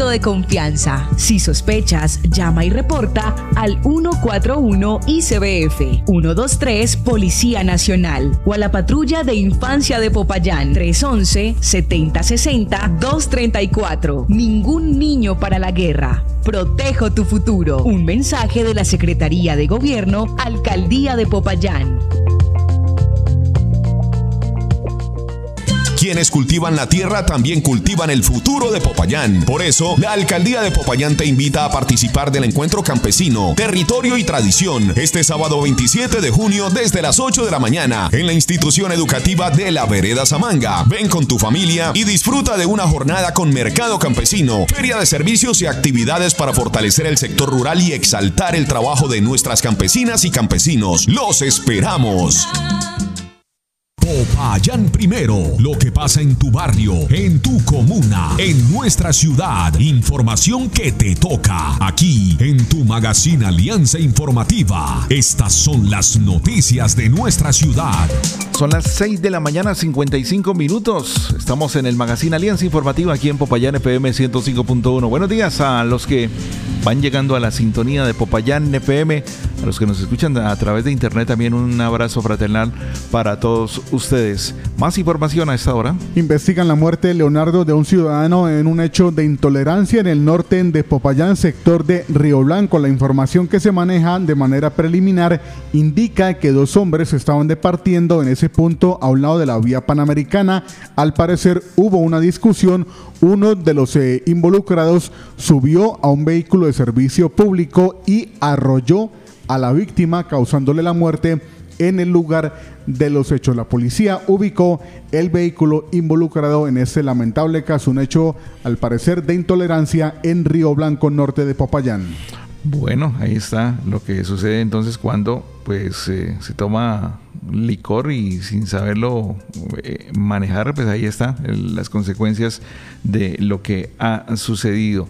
voto de confianza. Si sospechas, llama y reporta al 141 ICBF, 123 Policía Nacional o a la Patrulla de Infancia de Popayán, 311-7060-234. Ningún niño para la guerra. Protejo tu futuro. Un mensaje de la Secretaría de Gobierno, Alcaldía de Popayán. Quienes cultivan la tierra también cultivan el futuro de Popayán. Por eso, la Alcaldía de Popayán te invita a participar del Encuentro Campesino, Territorio y Tradición, este sábado 27 de junio desde las 8 de la mañana en la institución educativa de la Vereda Samanga. Ven con tu familia y disfruta de una jornada con mercado campesino, feria de servicios y actividades para fortalecer el sector rural y exaltar el trabajo de nuestras campesinas y campesinos. ¡Los esperamos! Popayán Primero, lo que pasa en tu barrio, en tu comuna, en nuestra ciudad. Información que te toca aquí en tu Magazine Alianza Informativa. Estas son las noticias de nuestra ciudad. Son las 6 de la mañana, 55 minutos. Estamos en el Magazine Alianza Informativa aquí en Popayán FM 105.1. Buenos días a los que van llegando a la sintonía de Popayán FM, a los que nos escuchan a través de internet. También un abrazo fraternal para todos ustedes. Más información a esta hora. Investigan la muerte de Leonardo, de un ciudadano, en un hecho de intolerancia en el norte de Popayán, sector de Río Blanco. La información que se maneja de manera preliminar indica que dos hombres estaban departiendo en ese punto a un lado de la vía panamericana. Al parecer hubo una discusión. Uno de los involucrados subió a un vehículo de servicio público y arrolló a la víctima, causándole la muerte en el lugar de los hechos. La policía ubicó el vehículo involucrado en este lamentable caso, un hecho al parecer de intolerancia en Río Blanco, norte de Popayán. Bueno, ahí está lo que sucede entonces cuando pues se toma licor y sin saberlo manejar, pues ahí está las consecuencias de lo que ha sucedido.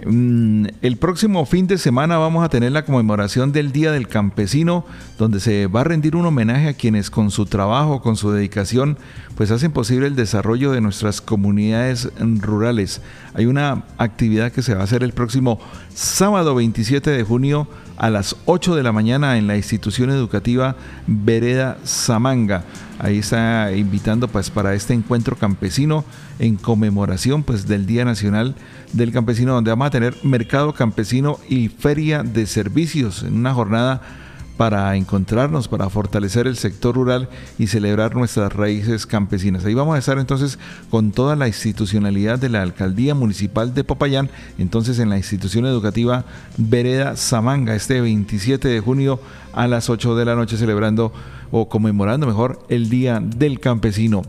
El próximo fin de semana vamos a tener la conmemoración del Día del Campesino, donde se va a rendir un homenaje a quienes con su trabajo, con su dedicación, pues hacen posible el desarrollo de nuestras comunidades rurales. Hay una actividad que se va a hacer el próximo sábado 27 de junio a las 8 de la mañana en la institución educativa Vereda Samanga. Ahí está invitando pues para este encuentro campesino en conmemoración pues del Día Nacional del Campesino, donde vamos a tener mercado campesino y feria de servicios en una jornada para encontrarnos, para fortalecer el sector rural y celebrar nuestras raíces campesinas. Ahí vamos a estar entonces con toda la institucionalidad de la Alcaldía Municipal de Popayán, entonces en la institución educativa Vereda Samanga, este 27 de junio a las 8 de la noche, celebrando o conmemorando mejor el Día del Campesino.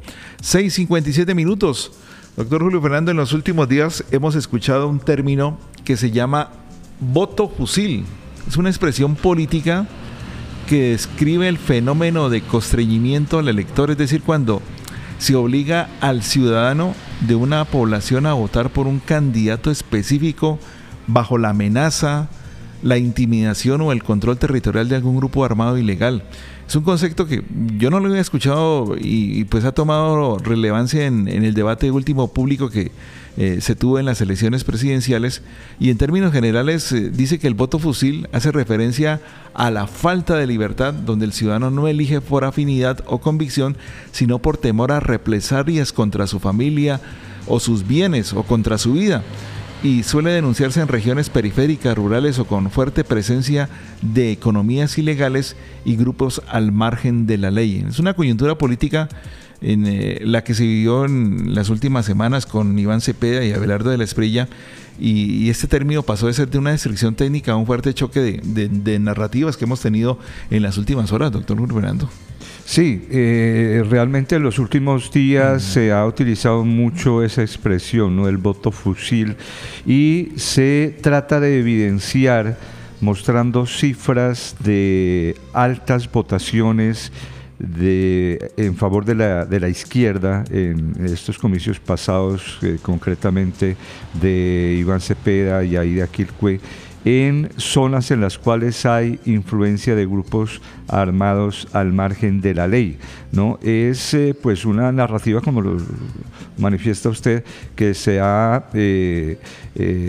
6:57 minutos. Doctor Julio Fernando, en los últimos días hemos escuchado un término que se llama voto fusil. Es una expresión política que describe el fenómeno de constreñimiento al elector, es decir, cuando se obliga al ciudadano de una población a votar por un candidato específico bajo la amenaza, la intimidación o el control territorial de algún grupo armado ilegal. Es un concepto que yo no lo había escuchado y pues ha tomado relevancia en el debate último público que se tuvo en las elecciones presidenciales, y en términos generales dice que el voto fusil hace referencia a la falta de libertad, donde el ciudadano no elige por afinidad o convicción, sino por temor a represalias contra su familia o sus bienes o contra su vida. Y suele denunciarse en regiones periféricas, rurales o con fuerte presencia de economías ilegales y grupos al margen de la ley. Es una coyuntura política en la que se vivió en las últimas semanas con Iván Cepeda y Abelardo de la Espriella, y este término pasó de ser de una descripción técnica a un fuerte choque de narrativas que hemos tenido en las últimas horas, doctor Fernando. Sí, realmente en los últimos días se ha utilizado mucho esa expresión, ¿no? El voto fusil, y se trata de evidenciar mostrando cifras de altas votaciones en favor de la izquierda en estos comicios pasados, concretamente de Iván Cepeda y Aida Quilcue, en zonas en las cuales hay influencia de grupos armados al margen de la ley, ¿no? Es pues una narrativa, como lo manifiesta usted, que se ha